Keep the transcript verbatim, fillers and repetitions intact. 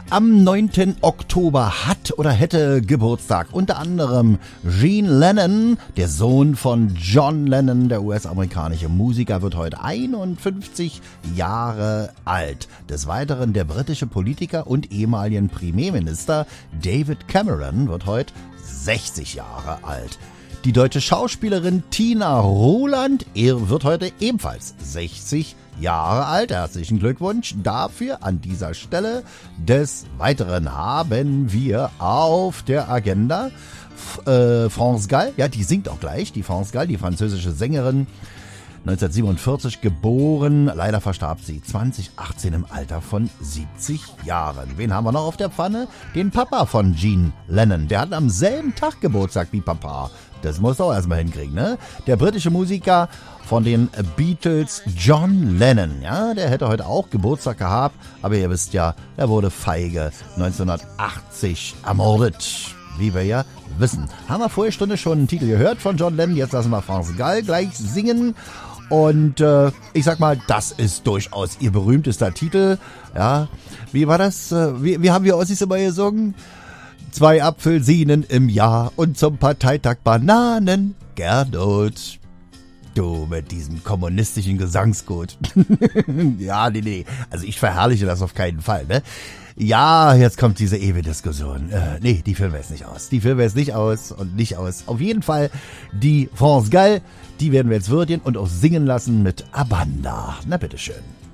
Am neunten Oktober hat oder hätte Geburtstag unter anderem Gene Lennon, der Sohn von John Lennon, der U S-amerikanische Musiker, wird heute einundfünfzig Jahre alt. Des Weiteren der britische Politiker und ehemaligen Premierminister David Cameron wird heute sechzig Jahre alt. Die deutsche Schauspielerin Tina Ruland wird heute ebenfalls sechzig Jahre alt. Herzlichen Glückwunsch dafür an dieser Stelle. Des Weiteren haben wir auf der Agenda äh, France Gall. Ja, die singt auch gleich. Die France Gall, die französische Sängerin, neunzehnhundertsiebenundvierzig geboren. Leider verstarb sie zweitausendachtzehn im Alter von siebzig Jahren. Wen haben wir noch auf der Pfanne? Den Papa von Gene Lennon. Der hat am selben Tag Geburtstag wie Papa. Das musst du auch erstmal hinkriegen, ne? Der britische Musiker von den Beatles, John Lennon, ja, der hätte heute auch Geburtstag gehabt, aber ihr wisst ja, er wurde feige neunzehnhundertachtzig ermordet, wie wir ja wissen. Haben wir vorher Stunde schon einen Titel gehört von John Lennon, jetzt lassen wir France Gall gleich singen. Und äh, ich sag mal, das ist durchaus ihr berühmtester Titel. Ja, wie war das? Wie, wie haben wir Ossis immer gesungen? Zwei Apfelsinen im Jahr und zum Parteitag Bananen. Gernot. Du mit diesem kommunistischen Gesangsgut. Ja, nee, nee. Also ich verherrliche das auf keinen Fall, ne? Ja, jetzt kommt diese ewige Diskussion. Äh, nee, die führen wir jetzt nicht aus. Die führen wir jetzt nicht aus und nicht aus. Auf jeden Fall die France Gall, die werden wir jetzt würdigen und auch singen lassen mit Abanda. Na bitteschön.